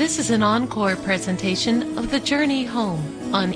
This is an encore presentation of The Journey Home on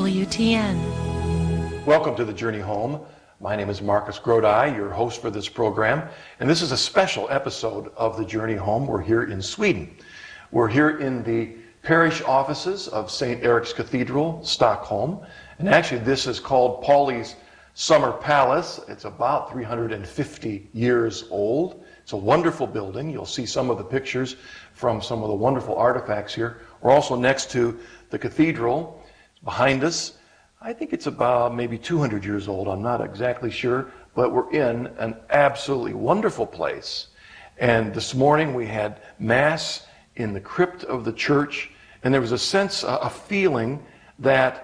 EWTN. Welcome to The Journey Home. My name is Marcus Grodi, your host for this program, and this is a special episode of The Journey Home. We're here in Sweden. We're here in the parish offices of St. Erik's Cathedral, Stockholm, and actually this is called Pauli's Summer Palace. It's about 350 years old. It's a wonderful building. You'll see some of the pictures from some of the wonderful artifacts here. We're also next to the cathedral behind us. I think it's about maybe 200 years old. I'm not exactly sure, but we're in an absolutely wonderful place. And this morning we had Mass in the crypt of the church, and there was a sense, a feeling that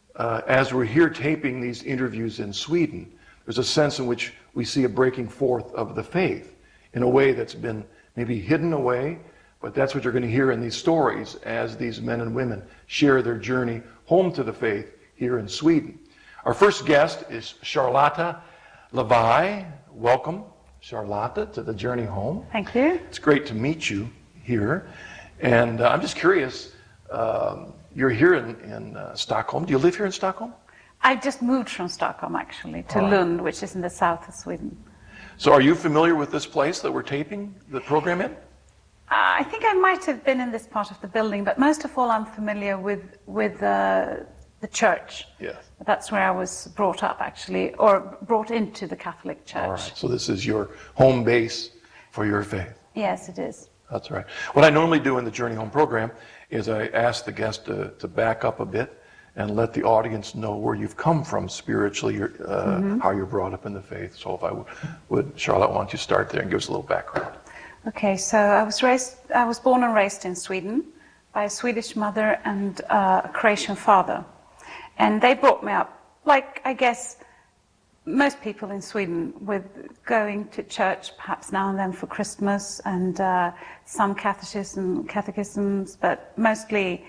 as we're here taping these interviews in Sweden, there's a sense in which we see a breaking forth of the faith in a way that's been maybe hidden away, but that's what you're going to hear in these stories as these men and women share their journey home to the faith here in Sweden. Our first guest is Charlotta Levi. Welcome, Charlotta, to the Journey Home. Thank you. It's great to meet you here. And I'm just curious, you're here in Stockholm. Do you live here in Stockholm? I just moved from Stockholm, actually, to Lund, which is in the south of Sweden. So are you familiar with this place that we're taping the program in? I think I might have been in this part of the building, but most of all I'm familiar with the church. Yes. That's where I was brought up, actually, or brought into the Catholic Church. All right. So this is your home base for your faith. Yes, it is. That's right. What I normally do in the Journey Home program is I ask the guest to back up a bit and let the audience know where you've come from spiritually, how you're brought up in the faith. So if I would, Charlotte, why don't you start there and give us a little background? Okay, so I was born and raised in Sweden by a Swedish mother and a Croatian father. And they brought me up, like I guess most people in Sweden, with going to church perhaps now and then for Christmas and some catechisms, but mostly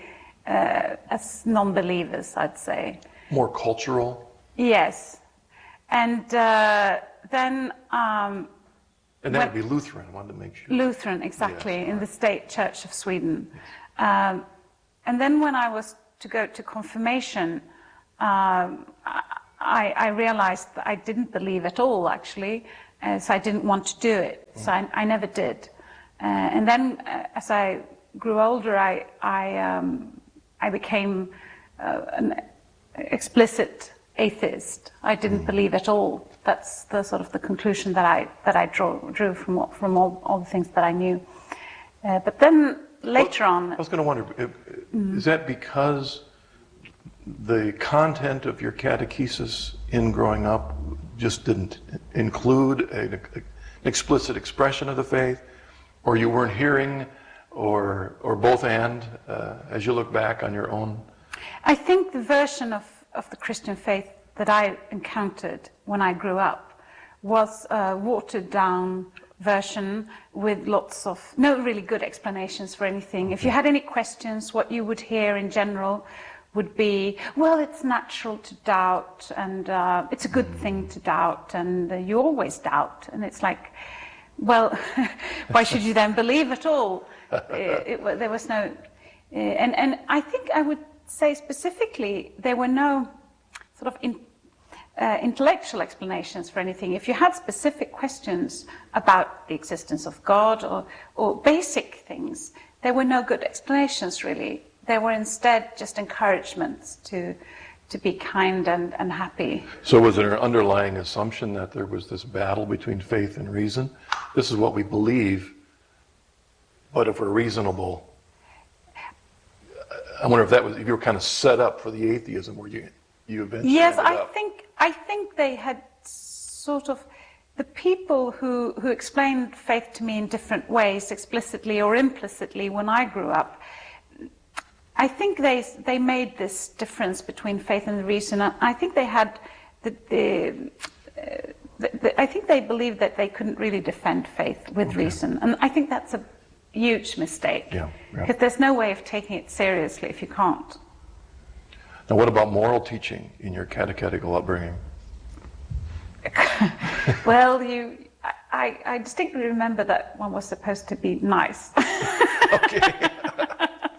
as non-believers, I'd say. More cultural? Yes. And then... and that would be Lutheran, I wanted to make sure. Lutheran, exactly, yes, in the State Church of Sweden. And then when I was to go to confirmation, I realized that I didn't believe at all, actually, so I didn't want to do it. So I never did. And then as I grew older, I became an explicit atheist. I didn't believe at all. That's the sort of the conclusion that I drew from all the things that I knew. But then later on... I was going to wonder, is that because the content of your catechesis in growing up just didn't include an explicit expression of the faith, or you weren't hearing, or both and, as you look back on your own? I think the version of the Christian faith that I encountered when I grew up was a watered down version with lots of no really good explanations for anything. If you had any questions, what you would hear in general would be, well, it's natural to doubt, and it's a good thing to doubt, and you always doubt. And it's like, well, why should you then believe at all? There was no... And I think I would say specifically there were no sort of intellectual explanations for anything. If you had specific questions about the existence of God or basic things, there were no good explanations, really. There were instead just encouragements to be kind and happy. So was there an underlying assumption that there was this battle between faith and reason? This is what we believe, but if we're reasonable... I wonder if you were kind of set up for the atheism where you eventually Yes, ended up. I think they had sort of... The people who explained faith to me in different ways, explicitly or implicitly, when I grew up, I think they made this difference between faith and reason. I think they had I think they believed that they couldn't really defend faith with reason, and I think that's a huge mistake. Yeah. Because there's no way of taking it seriously if you can't. Now, what about moral teaching in your catechetical upbringing? Well, I distinctly remember that one was supposed to be nice. Okay.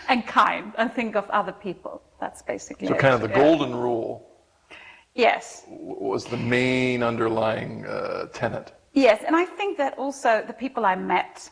and kind, and think of other people. That's basically So it. kind of the golden rule Yes. was the main underlying tenet. Yes, and I think that also the people I met,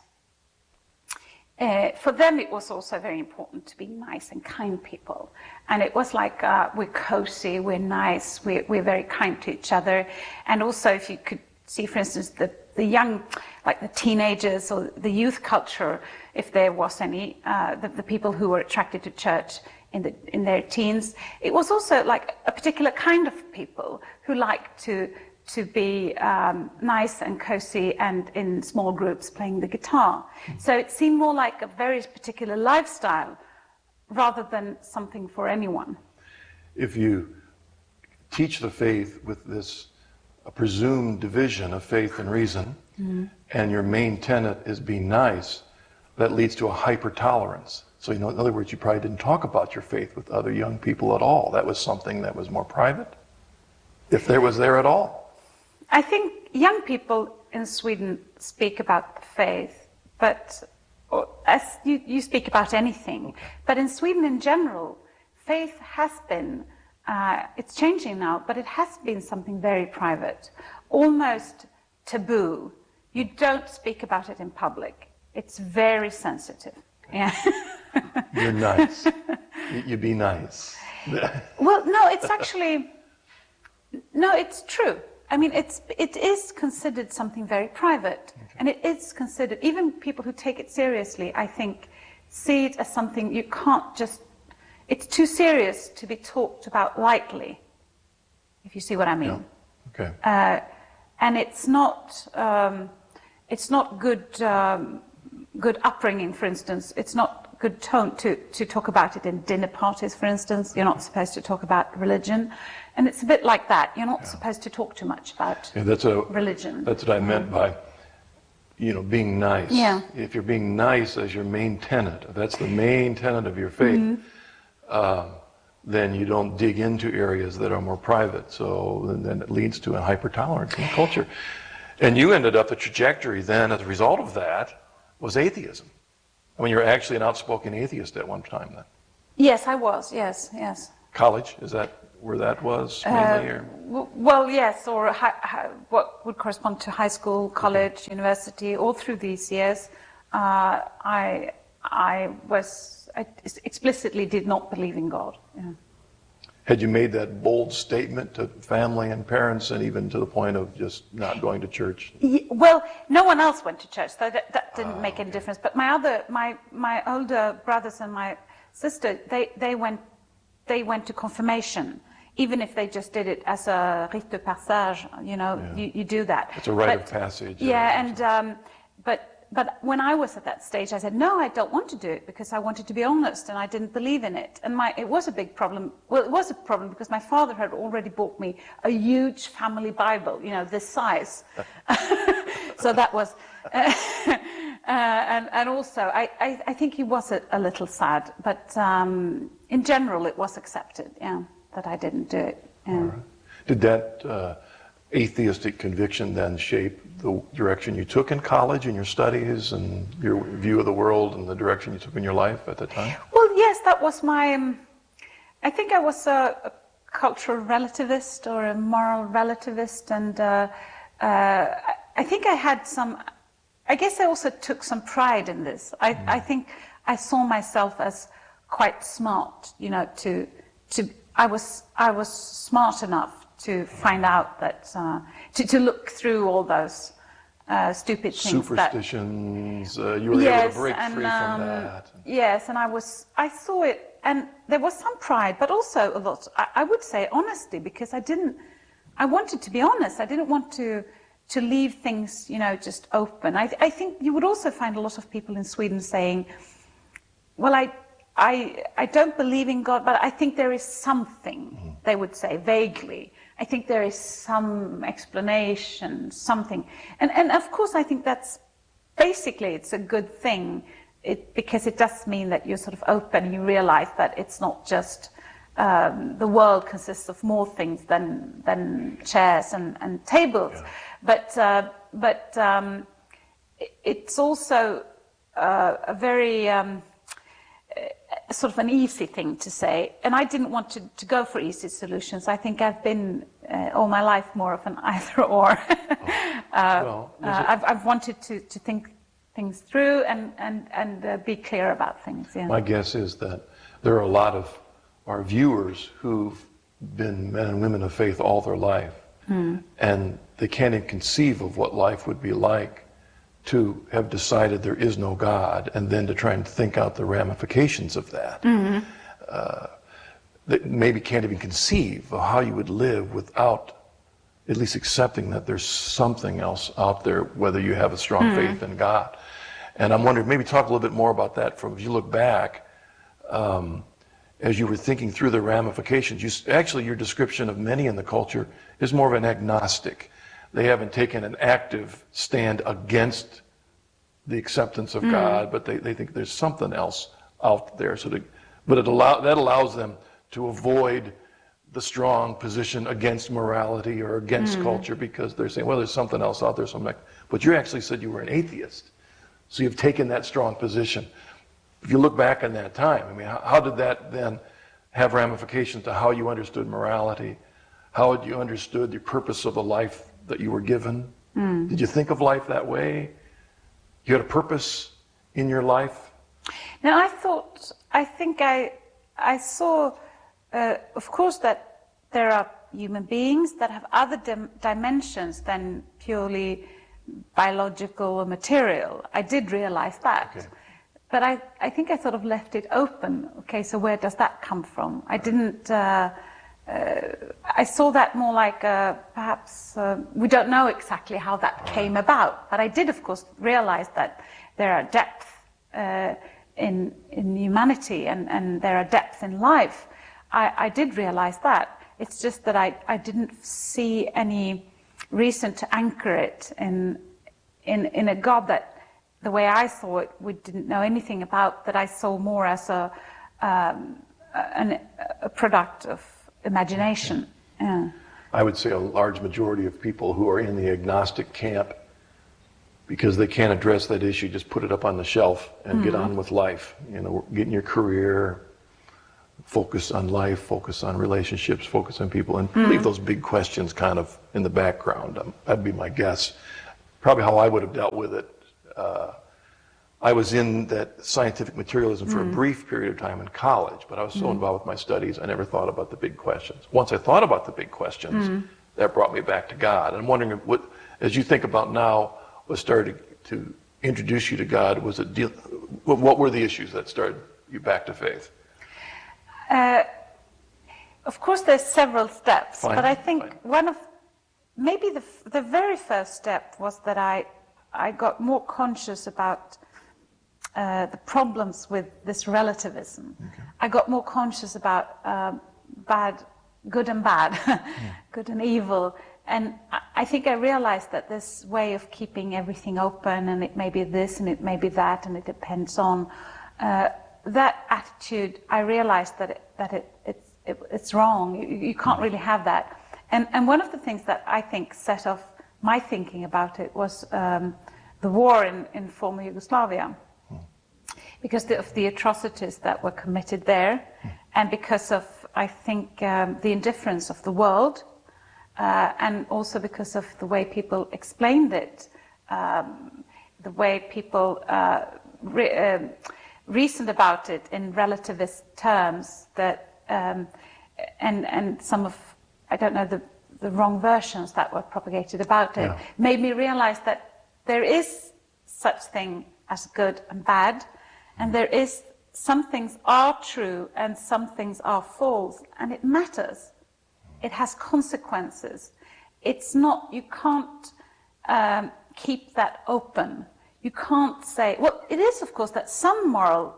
for them it was also very important to be nice and kind people. And it was like, we're cozy, we're nice, we're very kind to each other. And also if you could see, for instance, the young, like the teenagers or the youth culture, if there was any, the people who were attracted to church in their teens, it was also like a particular kind of people who liked to be nice and cozy and in small groups playing the guitar. So it seemed more like a very particular lifestyle rather than something for anyone. If you teach the faith with this presumed division of faith and reason, and your main tenet is be nice, that leads to a hyper-tolerance. So, in other words, you probably didn't talk about your faith with other young people at all. That was something that was more private, if there was there at all. I think young people in Sweden speak about faith, but as you speak about anything. But in Sweden in general, faith has been, it's changing now, but it has been something very private, almost taboo. You don't speak about it in public. It's very sensitive. Yeah. You're nice. You be nice. Well, no, it's actually, no, it's true. I mean, it is considered something very private, and it is considered, even people who take it seriously, I think, see it as something you can't just, it's too serious to be talked about lightly, if you see what I mean. Yeah. Okay. And it's not good upbringing, for instance. It's not good tone to talk about it in dinner parties, for instance. You're not supposed to talk about religion. And it's a bit like that. You're not supposed to talk too much about religion. That's what I meant by, being nice. Yeah. If you're being nice as your main tenet, if that's the main tenet of your faith, then you don't dig into areas that are more private. So then it leads to a hyper-tolerance in the culture. And you ended up, the trajectory then, as a result of that, was atheism. I mean, you're actually an outspoken atheist at one time then. Yes, I was. Yes. College, is that where that was mainly? Or? Well, yes, or what would correspond to high school, college, university, all through these years. I explicitly did not believe in God. Yeah. Had you made that bold statement to family and parents, and even to the point of just not going to church? Well, no one else went to church, so that didn't make any difference. But my older brothers and my sister, they went to confirmation, even if they just did it as a rite de passage. You do that. It's a rite of passage. Yeah, and but when I was at that stage, I said, no, I don't want to do it, because I wanted to be honest and I didn't believe in it. And it was a big problem. Well, it was a problem because my father had already bought me a huge family Bible, this size. So that was, and also, I think he was a little sad, but in general it was accepted, that I didn't do it. Yeah. Right. Did that atheistic conviction then shape the direction you took in college and your studies and your view of the world and the direction you took in your life at the time? Well, yes, that was my, I think I was a cultural relativist or a moral relativist, and I think I had I guess I also took some pride in this. I think I saw myself as quite smart, I was smart enough to find out that, to look through all those stupid things. Superstitions, you were able to break free from that. Yes, and I saw it, and there was some pride, but also a lot, I would say honesty, because I wanted to be honest. I didn't want to leave things, just open. I think you would also find a lot of people in Sweden saying, well, I don't believe in God, but I think there is something, they would say, vaguely. I think there is some explanation, something. And of course, I think that's basically, it's a good thing, because it does mean that you're sort of open, you realize that it's not just, the world consists of more things than chairs and tables. Yeah. But it's also a very, sort of an easy thing to say, and I didn't want to go for easy solutions. I think I've been all my life more of an either or. I've wanted to think things through and be clear about things. Yeah. My guess is that there are a lot of our viewers who've been men and women of faith all their life, and they can't even conceive of what life would be like to have decided there is no God, and then to try and think out the ramifications of that. They maybe can't even conceive of how you would live without at least accepting that there's something else out there, whether you have a strong faith in God. And I'm wondering, maybe talk a little bit more about that from, if you look back, as you were thinking through the ramifications. Actually, your description of many in the culture is more of an agnostic. They haven't taken an active stand against the acceptance of God, but they think there's something else out there. But that allows them to avoid the strong position against morality or against culture, because they're saying, well, there's something else out there. But you actually said you were an atheist. So you've taken that strong position. If you look back on that time, I mean, how did that then have ramifications to how you understood morality? How you understood the purpose of the life that you were given? Did you think of life that way? You had a purpose in your life? Now, I think I saw, of course, that there are human beings that have other dimensions than purely biological or material. I did realize that. Okay. But I think I sort of left it open. Okay, so where does that come from? I didn't, I saw that more like perhaps, we don't know exactly how that came about. But I did, of course, realize that there are depths in humanity and there are depths in life. I did realize that. It's just that I didn't see any reason to anchor it in a God that, the way I saw it, we didn't know anything about, that I saw more as a product of imagination. Yeah. I would say a large majority of people who are in the agnostic camp, because they can't address that issue, just put it up on the shelf and get on with life. You know, get in your career, focus on life, focus on relationships, focus on people, and leave those big questions kind of in the background. That'd be my guess. Probably how I would have dealt with it. I was in that scientific materialism for a brief period of time in college, but I was so involved with my studies, I never thought about the big questions. Once I thought about the big questions, that brought me back to God. And I'm wondering, what, as you think about now, what started to introduce you to God, was it what were the issues that started you back to faith? Of course, there's several steps, Fine, but I think fine. maybe the very first step was that I got more conscious about the problems with this relativism. Okay. I got more conscious about good and bad, good and evil. And I think I realized that this way of keeping everything open, and it may be this and it may be that, and it depends on, that attitude, I realized that it's wrong. You can't really have that. And one of the things that I think set off my thinking about it was the war in former Yugoslavia, because of the atrocities that were committed there, and because of, I think, the indifference of the world, and also because of the way people explained it, the way people reasoned about it in relativist terms, that and some of, I don't know, the wrong versions that were propagated about it, made me realize that there is such thing as good and bad, and there is, some things are true and some things are false, and it matters. It has consequences. It's not, you can't keep that open. You can't say, well, it is, of course, that some moral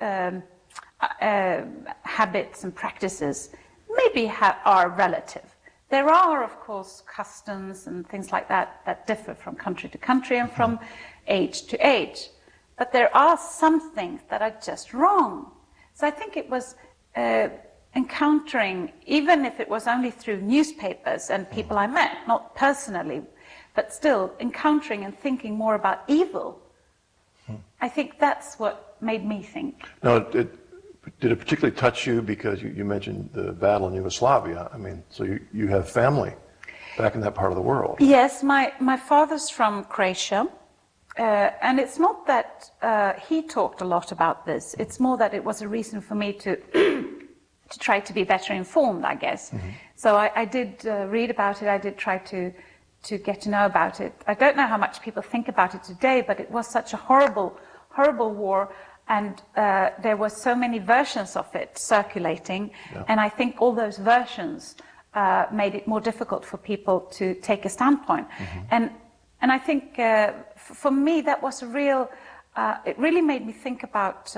habits and practices maybe are relative. There are, of course, customs and things like that that differ from country to country and from age to age. But there are some things that are just wrong. So I think it was encountering, even if it was only through newspapers and people I met, not personally, but still encountering and thinking more about evil. I think that's what made me think. No, did it particularly touch you because you mentioned the battle in Yugoslavia? I mean, so you have family back in that part of the world. Yes, my father's from Croatia, and it's not that he talked a lot about this. It's more that it was a reason for me to to try to be better informed, I guess. Mm-hmm. So I did read about it. I did try to get to know about it. I don't know how much people think about it today, but it was such a horrible war, and there were so many versions of it circulating, and I think all those versions made it more difficult for people to take a standpoint. Mm-hmm. And I think for me that was a real. It really made me think about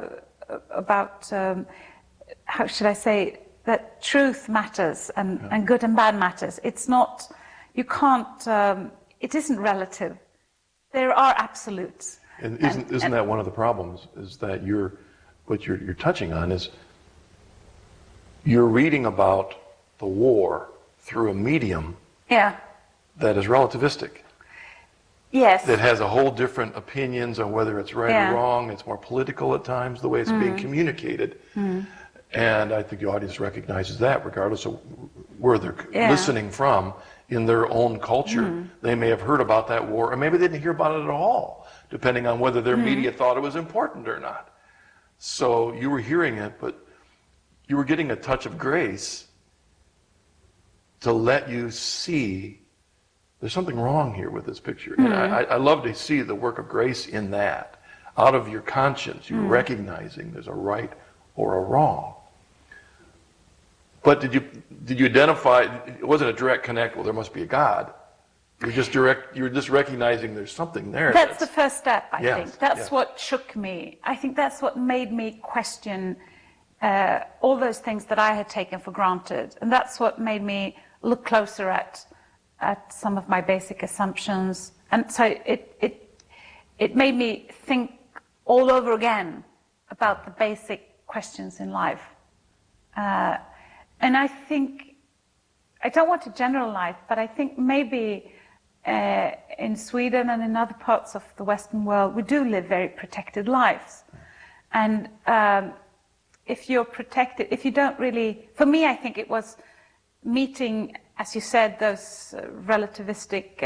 how should I say, that truth matters and good and bad matters. It's not. You can't. It isn't relative. There are absolutes. And isn't that one of the problems? Is that what you're touching on is you're reading about the war through a medium that is relativistic. Yes. That has a whole different opinions on whether it's right or wrong. It's more political at times, the way it's being communicated. And I think the audience recognizes that, regardless of where they're listening from in their own culture. They may have heard about that war, or maybe they didn't hear about it at all, depending on whether their media thought it was important or not. So you were hearing it, but you were getting a touch of grace to let you see there's something wrong here with this picture. And I love to see the work of grace in that. Out of your conscience, you're recognizing there's a right or a wrong. But did you identify, it wasn't a direct connect, well, there must be a God. You're just recognizing there's something there. That's the first step, I think. That's what shook me. I think that's what made me question all those things that I had taken for granted. And that's what made me look closer at some of my basic assumptions. And so it made me think all over again about the basic questions in life. And I think, I don't want to generalize, but I think maybe in Sweden and in other parts of the Western world, we do live very protected lives. And if you're protected, if you don't really, for me, I think it was meeting, as you said, those relativistic,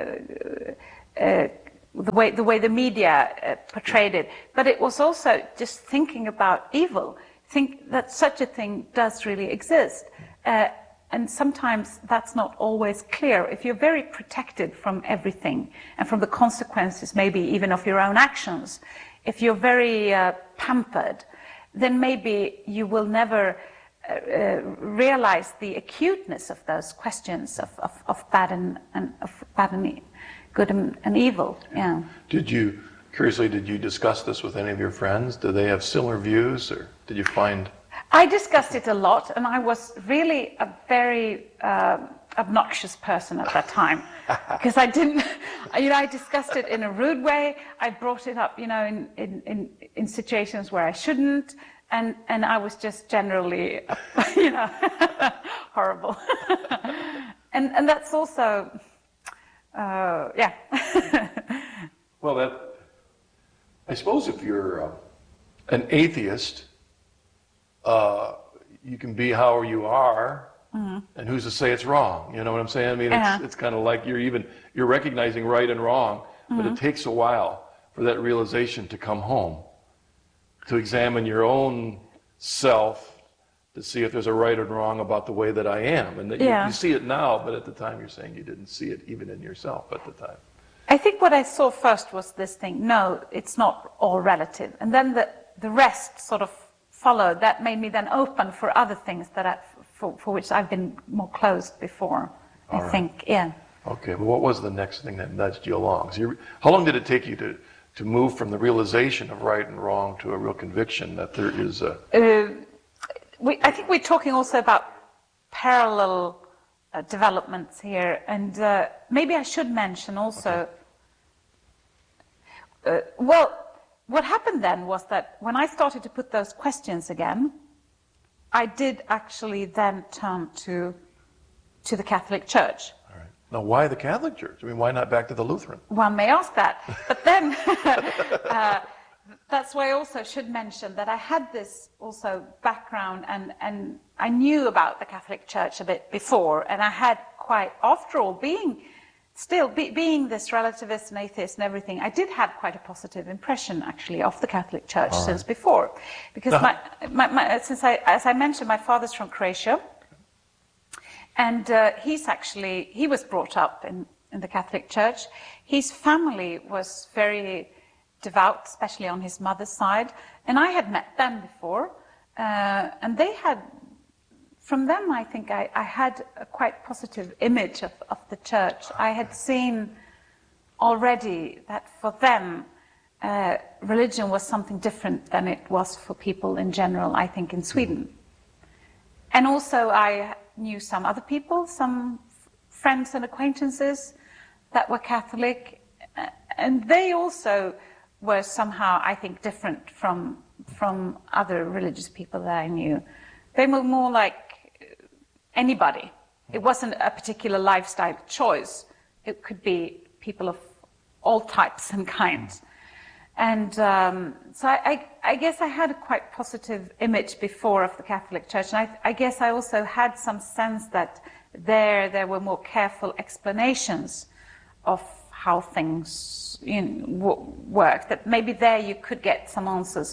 the way the media portrayed it. But it was also just thinking about evil. Think that such a thing does really exist. And sometimes that's not always clear. If you're very protected from everything and from the consequences, maybe even of your own actions, if you're very pampered, then maybe you will never realize the acuteness of those questions of bad and good and evil. Yeah. Did you discuss this with any of your friends? Do they have similar views, or did you find? I discussed it a lot, and I was really a very obnoxious person at that time, because I didn't, I discussed it in a rude way. I brought it up, in situations where I shouldn't, and I was just generally, horrible. and that's also, yeah. Well, I suppose if you're an atheist, you can be how you are, and who's to say it's wrong? You know what I'm saying? I mean, it's kind of like you're recognizing right and wrong, but it takes a while for that realization to come home, to examine your own self, to see if there's a right and wrong about the way that I am. And that you see it now, but at the time you're saying you didn't see it even in yourself at the time. I think what I saw first was this thing, no, it's not all relative. And then the rest sort of followed. That made me then open for other things that for which I've been more closed before, I think. Yeah. Okay, well, what was the next thing that nudged you along? So how long did it take you to move from the realization of right and wrong to a real conviction that there is a... I think we're talking also about parallel developments here, and maybe I should mention also... well, what happened then was that when I started to put those questions again, I did actually then turn to the Catholic Church. All right. Now, why the Catholic Church? I mean, why not back to the Lutheran? One may ask that. But then that's why I also should mention that I had this also background and I knew about the Catholic Church a bit before, and I had quite, after all, being this relativist and atheist and everything, I did have quite a positive impression actually of the Catholic Church since before, because as I mentioned, my father's from Croatia, and he was brought up in the Catholic Church. His family was very devout, especially on his mother's side, and I had met them before, and they had, from them I think I had a quite positive image of the church. I had seen already that for them religion was something different than it was for people in general, I think, in Sweden. And also I knew some other people, some friends and acquaintances that were Catholic, and they also were somehow, I think, different from other religious people that I knew. They were more like anybody. It wasn't a particular lifestyle choice. It could be people of all types and kinds. And so I guess I had a quite positive image before of the Catholic Church. And I guess I also had some sense that there were more careful explanations of how things work. That maybe there you could get some answers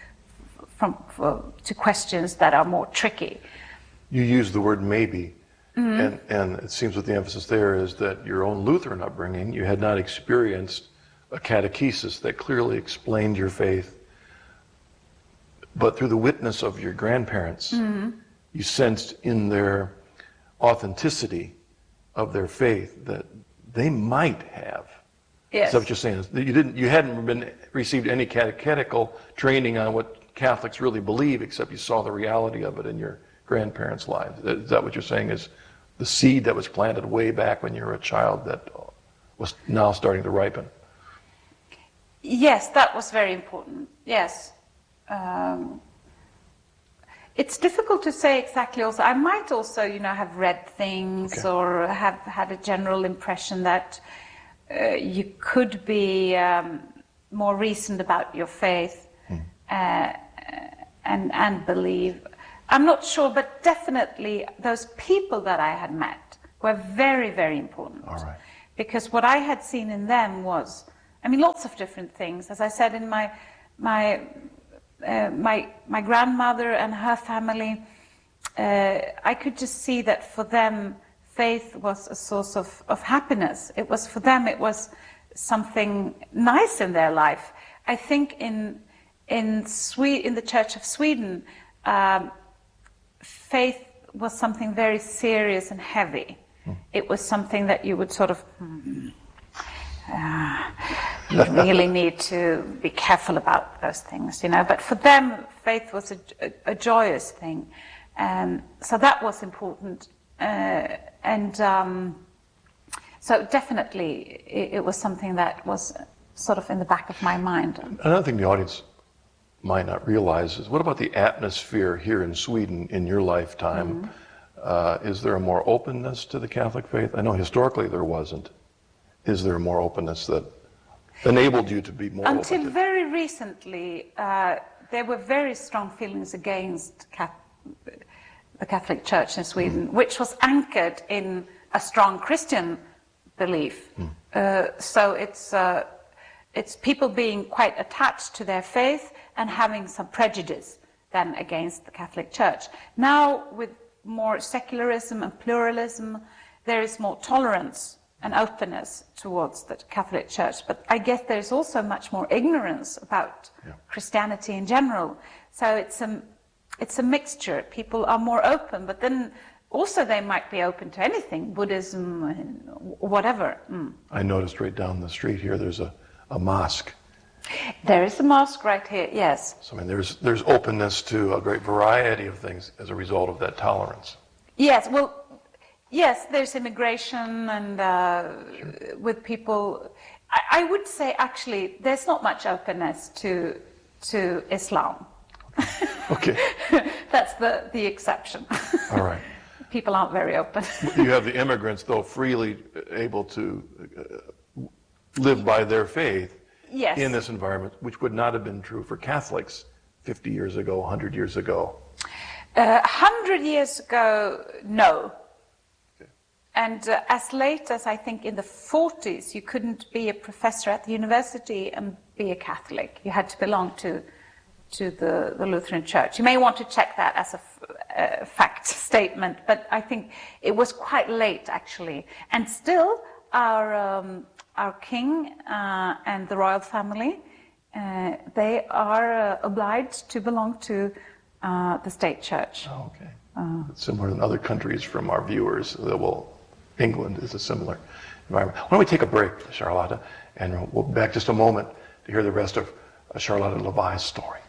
to questions that are more tricky. You use the word maybe, and it seems that the emphasis there is that your own Lutheran upbringing, you had not experienced a catechesis that clearly explained your faith, but through the witness of your grandparents, you sensed in their authenticity of their faith that they might have. Yes. Is that what you're saying? You hadn't received any catechetical training on what Catholics really believe, except you saw the reality of it in your grandparents' lives. Is that what you're saying is the seed that was planted way back when you were a child that was now starting to ripen? Yes, that was very important. Yes. It's difficult to say exactly also. I might also, have read things or have had a general impression that you could be more reasoned about your faith and believe. I'm not sure, but definitely those people that I had met were very, very important. All right. Because what I had seen in them was, lots of different things. As I said, in my grandmother and her family, I could just see that for them, faith was a source of happiness. It was, for them, it was something nice in their life. I think in the Church of Sweden, faith was something very serious and heavy. It was something that you would sort of, you really need to be careful about those things, But for them, faith was a joyous thing. So that was important. So definitely it was something that was sort of in the back of my mind. Another thing the audience might not realize is, what about the atmosphere here in Sweden in your lifetime? Is there a more openness to the Catholic faith? I know historically there wasn't. Is there more openness that enabled you to be more open? Until very recently, there were very strong feelings against the Catholic Church in Sweden, which was anchored in a strong Christian belief. So it's people being quite attached to their faith and having some prejudice then against the Catholic Church. Now, with more secularism and pluralism, there is more tolerance and openness towards the Catholic Church. But I guess there's also much more ignorance about Christianity in general. So it's a mixture. People are more open, but then also they might be open to anything, Buddhism, whatever. I noticed right down the street here there's a mosque. There is a mosque right here, yes. So there's openness to a great variety of things as a result of that tolerance. Yes, well, yes, there's immigration and with people. I would say actually there's not much openness to Islam. Okay. That's the exception. All right. People aren't very open. You have the immigrants, though, freely able to live by their faith Yes. in this environment, which would not have been true for Catholics 50 years ago, 100 years ago? 100 years ago, no. Okay. And as late as I think in the 40s, you couldn't be a professor at the university and be a Catholic. You had to belong to the Lutheran Church. You may want to check that as a fact statement, but I think it was quite late, actually. And still, our king and the royal family, they are obliged to belong to the state church. Oh, okay. Similar in other countries from our viewers. England is a similar environment. Why don't we take a break, Charlotta, and we'll be back just a moment to hear the rest of Charlotta Levi's story.